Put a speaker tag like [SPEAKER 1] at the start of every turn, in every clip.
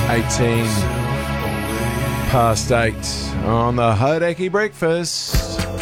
[SPEAKER 1] 18 past 8 on the Hauraki Breakfast.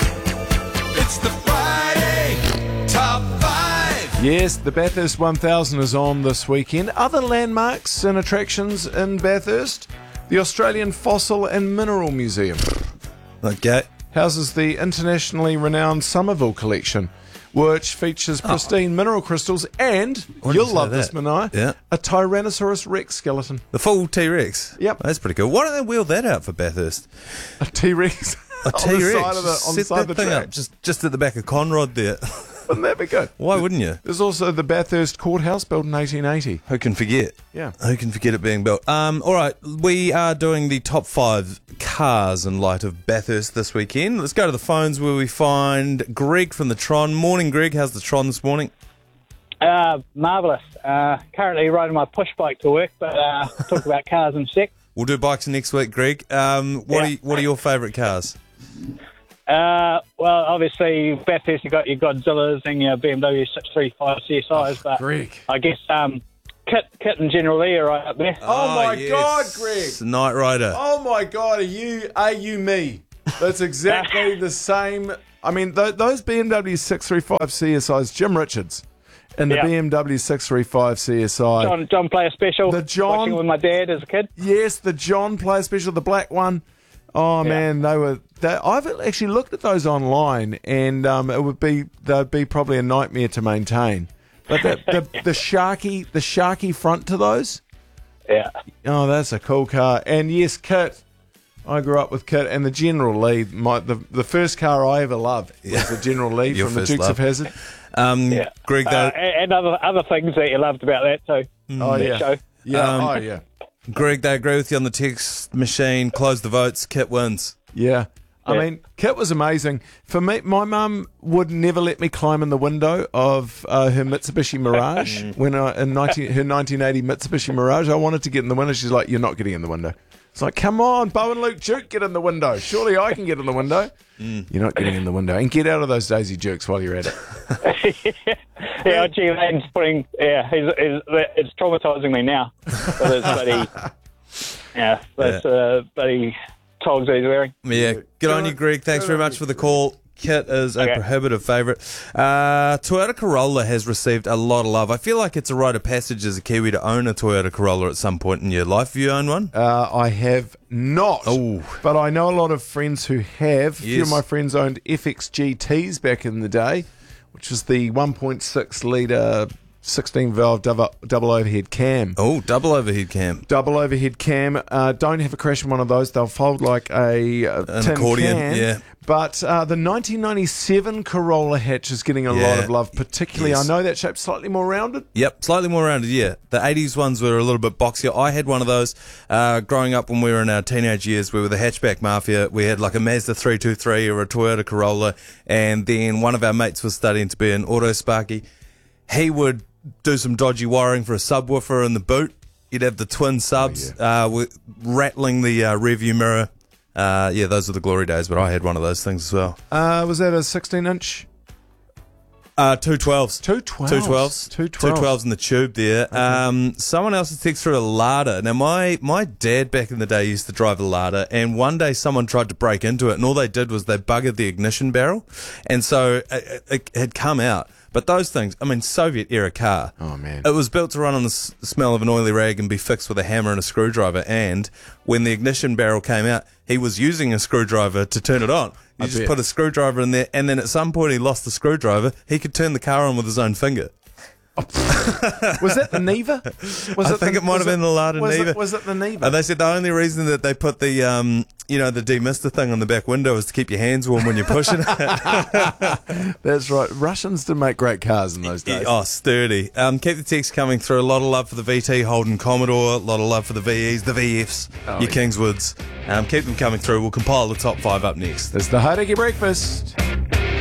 [SPEAKER 2] It's the Friday Top 5.
[SPEAKER 1] Yes, the Bathurst 1000 is on this weekend. Other landmarks and attractions in Bathurst: the Australian Fossil and Mineral Museum
[SPEAKER 3] Okay.
[SPEAKER 1] houses the internationally renowned Somerville collection, which features pristine mineral crystals and,
[SPEAKER 3] Why did
[SPEAKER 1] you'll
[SPEAKER 3] you say
[SPEAKER 1] love this,
[SPEAKER 3] that?
[SPEAKER 1] Manai,
[SPEAKER 3] Yeah.
[SPEAKER 1] a Tyrannosaurus Rex skeleton.
[SPEAKER 3] The full T-Rex.
[SPEAKER 1] Yep.
[SPEAKER 3] That's pretty cool. Why don't they wheel that out for Bathurst?
[SPEAKER 1] A T-Rex.
[SPEAKER 3] A
[SPEAKER 1] on
[SPEAKER 3] T-Rex.
[SPEAKER 1] the side of the, on the
[SPEAKER 3] Set
[SPEAKER 1] side of
[SPEAKER 3] that
[SPEAKER 1] the
[SPEAKER 3] thing
[SPEAKER 1] track.
[SPEAKER 3] up just at the back of Conrod there.
[SPEAKER 1] Wouldn't that be good?
[SPEAKER 3] Why wouldn't you?
[SPEAKER 1] There's also the Bathurst Courthouse, built in 1880.
[SPEAKER 3] Who can forget?
[SPEAKER 1] Yeah.
[SPEAKER 3] Who can forget it being built? All right, we are doing the top 5 cars in light of Bathurst this weekend. Let's go to the phones where we find Greg from the Tron. Morning, Greg. How's the Tron this morning?
[SPEAKER 4] Marvellous. Currently riding my push bike to work, but talk about cars in a sec.
[SPEAKER 3] We'll do bikes next week, Greg. What are your favourite cars?
[SPEAKER 4] Well, obviously, Bathurst, you've got your Godzillas and your BMW 635 CSIs, but
[SPEAKER 1] Greg.
[SPEAKER 4] I guess Kit and General Lee are right up there.
[SPEAKER 1] Oh my
[SPEAKER 3] yes.
[SPEAKER 1] God, Greg.
[SPEAKER 3] Knight Rider.
[SPEAKER 1] Oh my God, are you me? That's exactly the same. I mean, those BMW 635 CSIs, Jim Richards and the
[SPEAKER 4] Yeah.
[SPEAKER 1] BMW 635 CSI.
[SPEAKER 4] John Player Special.
[SPEAKER 1] The John-
[SPEAKER 4] Watching with my dad as a kid.
[SPEAKER 1] Yes, the John Player Special, the black one. Oh man, I've actually looked at those online, and they'd be probably a nightmare to maintain. But the Sharky front to those.
[SPEAKER 4] Yeah.
[SPEAKER 1] Oh, that's a cool car. And yes, Kit. I grew up with Kit and the General Lee. The first car I ever loved was the General Lee
[SPEAKER 3] Your
[SPEAKER 1] from the
[SPEAKER 3] first
[SPEAKER 1] Dukes
[SPEAKER 3] love.
[SPEAKER 1] of Hazzard.
[SPEAKER 4] Yeah.
[SPEAKER 3] Greg, though,
[SPEAKER 4] And other things that you loved about that too.
[SPEAKER 1] Oh
[SPEAKER 4] That
[SPEAKER 1] yeah,
[SPEAKER 4] show.
[SPEAKER 1] yeah,
[SPEAKER 3] Greg, they agree with you on the text machine. Close the votes. Kit wins.
[SPEAKER 1] yeah. I
[SPEAKER 4] Yeah.
[SPEAKER 1] mean, Kit was amazing. For me, my mum would never let me climb in the window of her Mitsubishi Mirage when her 1980 Mitsubishi Mirage. I wanted to get in the window. She's like, "You're not getting in the window." It's like, "Come on, Bo and Luke Duke, get in the window. Surely I can get in the window." You're not getting in the window. And get out of those Daisy Dukes while you're at it.
[SPEAKER 4] Yeah, G Lane's putting. Yeah, it's traumatising me now. With his bloody. Yeah, those bloody togs he's wearing.
[SPEAKER 3] Yeah, good on you, Greg. Thanks very much for the call. Kit is a prohibitive favourite. Toyota Corolla has received a lot of love. I feel like it's a rite of passage as a Kiwi to own a Toyota Corolla at some point in your life. Have you owned one?
[SPEAKER 1] I have not, but I know a lot of friends who have. A few of
[SPEAKER 3] Yes.
[SPEAKER 1] my friends owned FXGTs back in the day, which was the 1.6 litre 16 valve double overhead cam.
[SPEAKER 3] Oh, double overhead cam.
[SPEAKER 1] Double overhead cam. Don't have a crash in one of those. They'll fold like an tin
[SPEAKER 3] accordion,
[SPEAKER 1] can.
[SPEAKER 3] yeah.
[SPEAKER 1] But the 1997 Corolla hatch is getting a lot of love, particularly.
[SPEAKER 3] Yes.
[SPEAKER 1] I know that shape's slightly more rounded.
[SPEAKER 3] Yep, slightly more rounded, yeah. The 80s ones were a little bit boxier. I had one of those growing up when we were in our teenage years. We were the hatchback mafia. We had like a Mazda 323 or a Toyota Corolla, and then one of our mates was studying to be an auto sparky. He would do some dodgy wiring for a subwoofer in the boot. You'd have the twin subs with rattling the rearview mirror. Those were the glory days, but I had one of those things as well.
[SPEAKER 1] Was that a 16-inch?
[SPEAKER 3] 212s.
[SPEAKER 1] 212s.
[SPEAKER 3] 212s in the tube there. Someone else has texted through a Lada. Now, my dad back in the day used to drive a Lada, and one day someone tried to break into it, and all they did was they buggered the ignition barrel, and so it had come out. But those things, I mean, Soviet-era car.
[SPEAKER 1] Oh, man.
[SPEAKER 3] It was built to run on the smell of an oily rag and be fixed with a hammer and a screwdriver, and when the ignition barrel came out, he was using a screwdriver to turn it on. You just put a screwdriver in there, and then at some point he lost the screwdriver. He could turn the car on with his own finger.
[SPEAKER 1] Was that the Neva?
[SPEAKER 3] I think it might have been the Lada Neva.
[SPEAKER 1] Was it the Neva?
[SPEAKER 3] And they said the only reason that they put the, the demister thing on the back window is to keep your hands warm when you're pushing it.
[SPEAKER 1] That's right. Russians did make great cars in those days.
[SPEAKER 3] Oh, sturdy. Keep the text coming through. A lot of love for the VT Holden Commodore. A lot of love for the VEs, the VFs, your Kingswoods. Keep them coming through. We'll compile the top 5 up next.
[SPEAKER 1] There's the Hauraki Breakfast.